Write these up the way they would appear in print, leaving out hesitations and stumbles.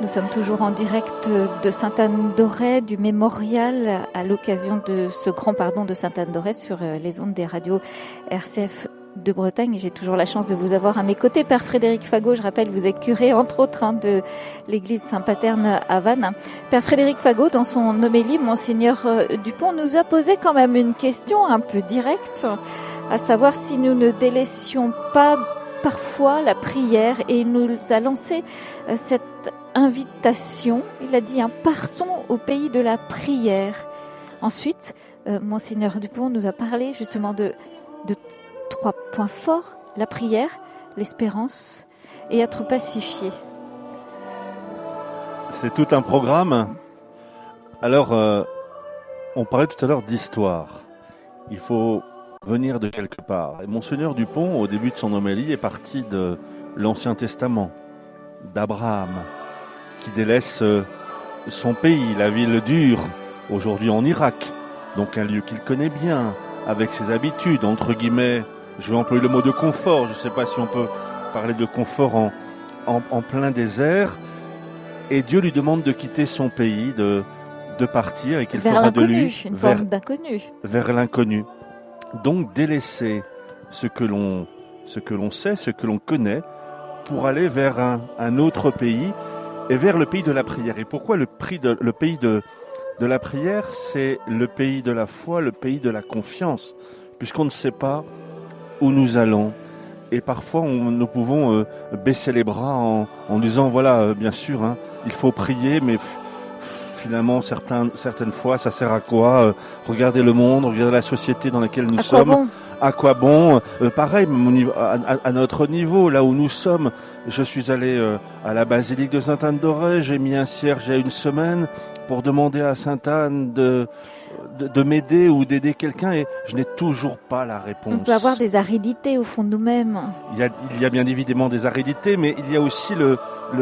Nous sommes toujours en direct de Sainte-Anne-d'Auray, du mémorial à l'occasion de ce grand pardon de Sainte-Anne-d'Auray sur les ondes des radios RCF de Bretagne. Et j'ai toujours la chance de vous avoir à mes côtés. Père Frédéric Fagot, je rappelle, vous êtes curé, entre autres, de l'église Saint-Paterne à Vannes. Père Frédéric Fagot, dans son homélie, Monseigneur Dupont nous a posé quand même une question un peu directe, à savoir si nous ne délaissions pas parfois la prière, et il nous a lancé cette invitation. Il a dit partons au pays de la prière. Ensuite, Monseigneur Dupont nous a parlé justement de 3 points forts: la prière, l'espérance et être pacifié. C'est tout un programme. Alors, on parlait tout à l'heure d'histoire. Il faut venir de quelque part. Et Monseigneur Dupont, au début de son homélie, est parti de l'Ancien Testament, d'Abraham, qui délaisse son pays, la ville d'Ur, aujourd'hui en Irak, donc un lieu qu'il connaît bien, avec ses habitudes, entre guillemets. Je vais employer le mot de confort, je ne sais pas si on peut parler de confort en plein désert. Et Dieu lui demande de quitter son pays, de partir, et qu'il fera de lui une forme d'inconnu. Vers l'inconnu. Donc délaisser ce que l'on sait, ce que l'on connaît, pour aller vers un autre pays, et vers le pays de la prière. Et pourquoi le pays de la prière? C'est le pays de la foi, le pays de la confiance, puisqu'on ne sait pas où nous allons. Et parfois, nous pouvons baisser les bras en disant, voilà, bien sûr, il faut prier, mais finalement, certaines fois, ça sert à quoi? Regardez le monde, regardez la société dans laquelle nous sommes. À quoi bon? Pareil, à notre niveau, là où nous sommes, je suis allé à la basilique de Sainte-Anne-d'Auray, j'ai mis un cierge il y a une semaine pour demander à Sainte-Anne de m'aider ou d'aider quelqu'un, et je n'ai toujours pas la réponse. On peut avoir des aridités au fond de nous-mêmes. Il y a bien évidemment des aridités, mais il y a aussi le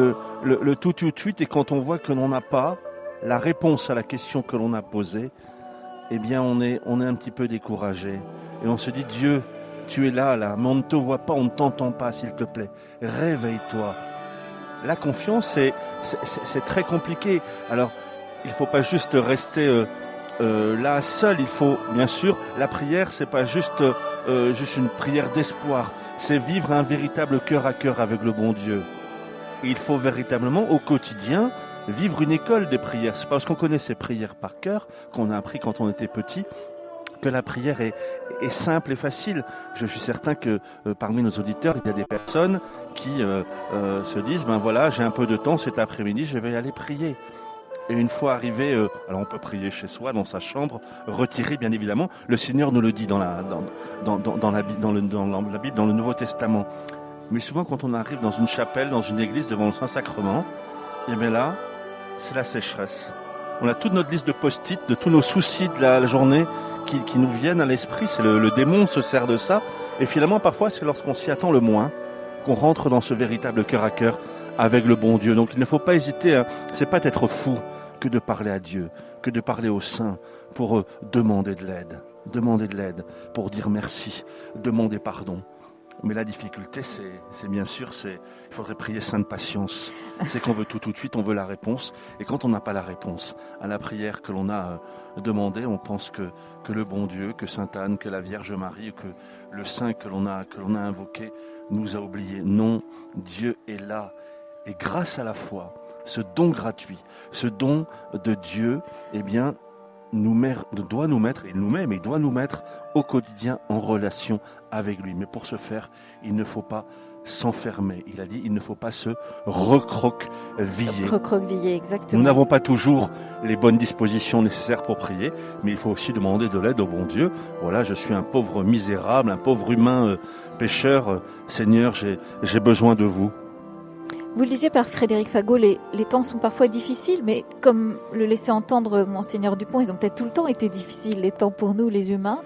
tout de suite, et quand on voit que l'on n'a pas la réponse à la question que l'on a posée, eh bien on est un petit peu découragé. Et on se dit, Dieu, tu es là, mais on ne te voit pas, on ne t'entend pas, s'il te plaît. Réveille-toi. La confiance, c'est très compliqué. Alors, il ne faut pas juste rester là seul. Il faut, bien sûr, la prière, c'est pas juste une prière d'espoir. C'est vivre un véritable cœur à cœur avec le bon Dieu. Et il faut véritablement, au quotidien, vivre une école des prières. C'est parce qu'on connaît ces prières par cœur, qu'on a appris quand on était petit, que la prière est simple et facile. Je suis certain que parmi nos auditeurs, il y a des personnes qui se disent, ben voilà, j'ai un peu de temps cet après-midi, je vais aller prier. Et une fois arrivé, alors on peut prier chez soi, dans sa chambre, retiré bien évidemment. Le Seigneur nous le dit dans la Bible, dans le Nouveau Testament. Mais souvent, quand on arrive dans une chapelle, dans une église, devant le Saint-Sacrement, et bien là, c'est la sécheresse. On a toute notre liste de post-it, de tous nos soucis de la journée qui nous viennent à l'esprit. C'est le démon se sert de ça. Et finalement, parfois, c'est lorsqu'on s'y attend le moins qu'on rentre dans ce véritable cœur à cœur avec le bon Dieu. Donc il ne faut pas hésiter, c'est pas être fou que de parler à Dieu, que de parler au Saint pour demander de l'aide, pour dire merci, demander pardon. Mais la difficulté, c'est bien sûr, il faudrait prier sainte patience. C'est qu'on veut tout de suite, on veut la réponse. Et quand on n'a pas la réponse à la prière que l'on a demandée, on pense que le bon Dieu, que Sainte Anne, que la Vierge Marie, que le Saint que l'on a invoqué nous a oubliés. Non, Dieu est là. Et grâce à la foi, ce don gratuit, ce don de Dieu, eh bien, doit nous mettre au quotidien en relation avec lui. Mais pour ce faire, il ne faut pas s'enfermer. Il a dit, il ne faut pas se recroqueviller. Recroqueviller, exactement. Nous n'avons pas toujours les bonnes dispositions nécessaires pour prier, mais il faut aussi demander de l'aide au bon Dieu. Voilà, je suis un pauvre misérable, un pauvre humain pécheur. Seigneur, j'ai besoin de vous. Vous le disiez, Père Frédéric Fagot, les temps sont parfois difficiles, mais comme le laissait entendre Monseigneur Dupont, ils ont peut-être tout le temps été difficiles, les temps pour nous, les humains.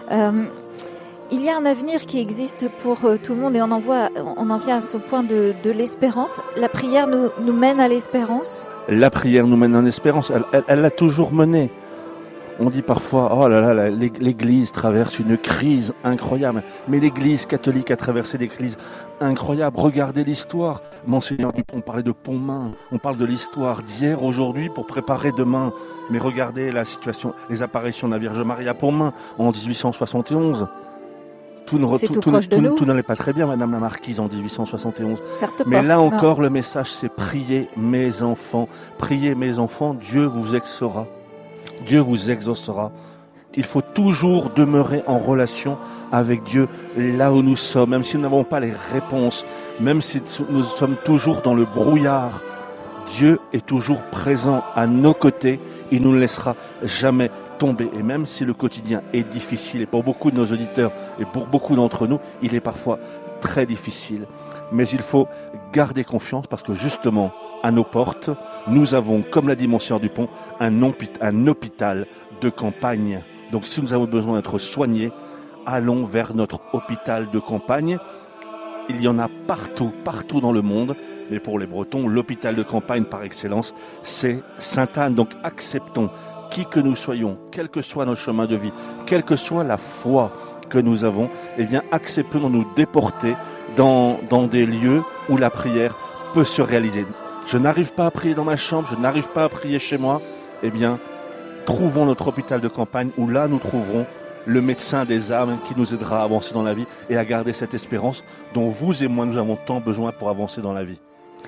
Il y a un avenir qui existe pour tout le monde, et on en vient à ce point de l'espérance. La prière nous mène à l'espérance. La prière nous mène à l'espérance. Elle l'a toujours menée. On dit parfois, oh là là, l'Église traverse une crise incroyable. Mais l'Église catholique a traversé des crises incroyables. Regardez l'histoire. Monseigneur Dupont parlait de Pontmain. On parle de l'histoire d'hier, aujourd'hui, pour préparer demain. Mais regardez la situation, les apparitions de la Vierge Marie à Pontmain en 1871. Tout n'allait pas très bien, Madame la Marquise, en 1871. Certes Mais pas, là non. encore, le message, c'est priez mes enfants. Priez mes enfants, Dieu vous exaucera. Dieu vous exaucera. Il faut toujours demeurer en relation avec Dieu là où nous sommes, même si nous n'avons pas les réponses, même si nous sommes toujours dans le brouillard. Dieu est toujours présent à nos côtés. Il ne nous laissera jamais tomber. Et même si le quotidien est difficile, et pour beaucoup de nos auditeurs et pour beaucoup d'entre nous, il est parfois très difficile. Mais il faut garder confiance parce que justement, à nos portes, nous avons, comme l'a dit Monseigneur Dupont, un hôpital de campagne. Donc si nous avons besoin d'être soignés, allons vers notre hôpital de campagne. Il y en a partout dans le monde. Mais pour les Bretons, l'hôpital de campagne par excellence, c'est Sainte-Anne. Donc acceptons, qui que nous soyons, quel que soit notre chemin de vie, quelle que soit la foi que nous avons, eh bien acceptons de nous déporter dans des lieux où la prière peut se réaliser. Je n'arrive pas à prier dans ma chambre, je n'arrive pas à prier chez moi, eh bien trouvons notre hôpital de campagne où là nous trouverons le médecin des âmes qui nous aidera à avancer dans la vie et à garder cette espérance dont vous et moi nous avons tant besoin pour avancer dans la vie.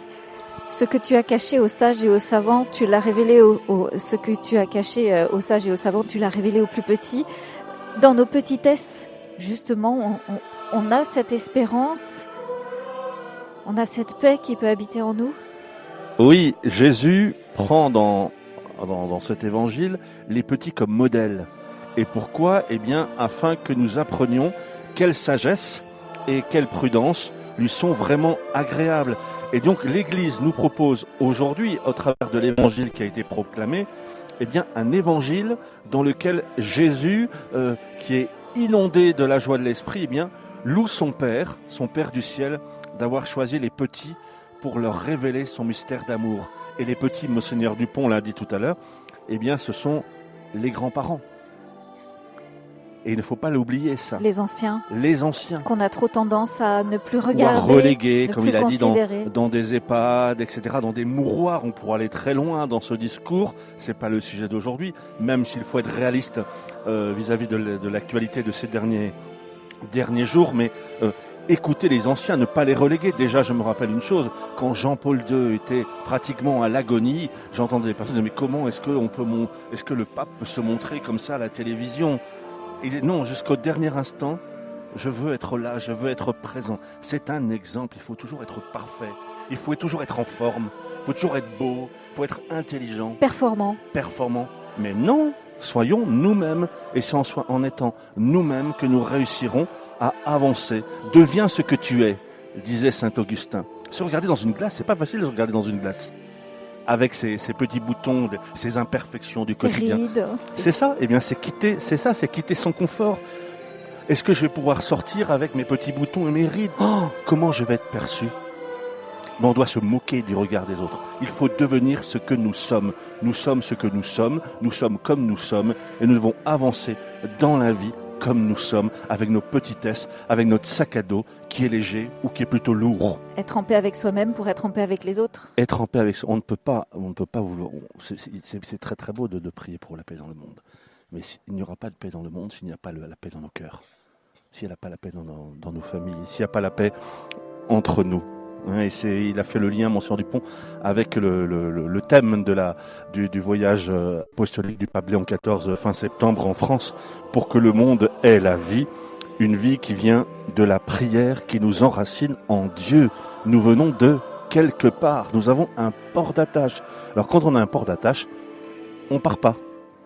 Ce que tu as caché aux sages et aux savants, tu l'as révélé ce que tu as caché aux sages et aux savants, tu l'as révélé aux plus petits. Dans nos petitesses, justement, on a cette espérance, on a cette paix qui peut habiter en nous. Oui, Jésus prend dans cet évangile les petits comme modèles. Et pourquoi ? Eh bien, afin que nous apprenions quelle sagesse et quelle prudence lui sont vraiment agréables. Et donc, l'Église nous propose aujourd'hui, au travers de l'évangile qui a été proclamé, eh bien, un évangile dans lequel Jésus, qui est inondé de la joie de l'esprit, eh bien, loue son Père du ciel, d'avoir choisi les petits pour leur révéler son mystère d'amour. Et les petits, Monseigneur Dupont l'a dit tout à l'heure, eh bien, ce sont les grands-parents. Et il ne faut pas l'oublier, ça. Les anciens. Qu'on a trop tendance à ne plus regarder. Ou à reléguer, comme il a dit, considérer. dans des EHPAD, etc., dans des mouroirs. On pourra aller très loin dans ce discours. C'est pas le sujet d'aujourd'hui, même s'il faut être réaliste vis-à-vis de l'actualité de ces derniers jours. Mais écoutez les anciens, ne pas les reléguer. Déjà, je me rappelle une chose. Quand Jean-Paul II était pratiquement à l'agonie, j'entendais des personnes dire, mais comment est-ce que le pape peut se montrer comme ça à la télévision ? Non, jusqu'au dernier instant, je veux être là, je veux être présent. C'est un exemple, il faut toujours être parfait, il faut toujours être en forme, il faut toujours être beau, il faut être intelligent. Performant. Mais non, soyons nous-mêmes, et c'est en étant nous-mêmes que nous réussirons à avancer. Deviens ce que tu es, disait saint Augustin. Se regarder dans une glace, c'est pas facile de se regarder dans une glace. Avec ces petits boutons, ces imperfections du quotidien. Rides, c'est ça, eh bien c'est quitter son confort. Est-ce que je vais pouvoir sortir avec mes petits boutons et mes rides ? Comment je vais être perçu ? Mais on doit se moquer du regard des autres. Il faut devenir ce que nous sommes. Nous sommes ce que nous sommes comme nous sommes, et nous devons avancer dans la vie comme nous sommes, avec nos petitesses, avec notre sac à dos qui est léger ou qui est plutôt lourd. Être en paix avec soi-même pour être en paix avec les autres. Être en paix avec soi, on ne peut pas vouloir. C'est très très beau de prier pour la paix dans le monde, mais il n'y aura pas de paix dans le monde s'il n'y a pas la paix dans nos cœurs, s'il n'y a pas la paix dans nos familles, s'il n'y a pas la paix entre nous. Il a fait le lien, Monseigneur Dupont, avec le thème du voyage apostolique du pape Léon XIV fin septembre en France, pour que le monde ait la vie, une vie qui vient de la prière, qui nous enracine en Dieu. Nous venons de quelque part, nous avons un port d'attache. Alors quand on a un port d'attache, on part pas.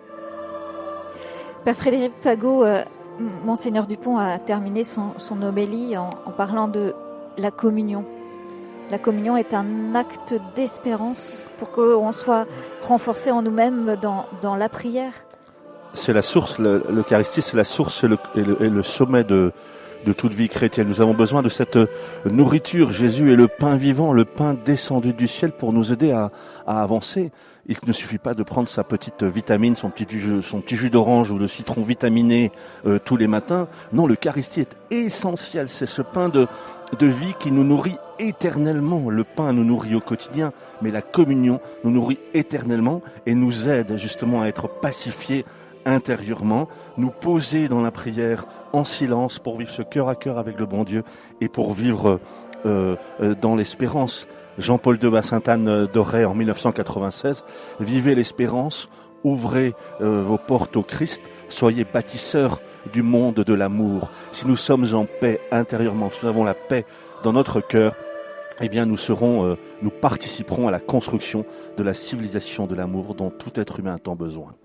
Père Frédéric Fagot, Monseigneur Dupont a terminé son homélie en parlant de la communion. La communion est un acte d'espérance pour qu'on soit renforcé en nous-mêmes dans la prière. C'est la source, l'Eucharistie, c'est la source et le sommet de de toute vie chrétienne. Nous avons besoin de cette nourriture. Jésus est le pain vivant, le pain descendu du ciel pour nous aider à avancer. Il ne suffit pas de prendre sa petite vitamine, son petit jus d'orange ou de citron vitaminé tous les matins. Non, l'Eucharistie est essentielle. C'est ce pain de vie qui nous nourrit éternellement. Le pain nous nourrit au quotidien, mais la communion nous nourrit éternellement et nous aide justement à être pacifiés intérieurement, nous poser dans la prière en silence pour vivre ce cœur à cœur avec le bon Dieu et pour vivre dans l'espérance. Jean-Paul II à Sainte-Anne-d'Auray en 1996, vivez l'espérance, ouvrez vos portes au Christ, soyez bâtisseurs du monde de l'amour. Si nous sommes en paix intérieurement, si nous avons la paix dans notre cœur, eh bien nous participerons à la construction de la civilisation de l'amour dont tout être humain a tant besoin.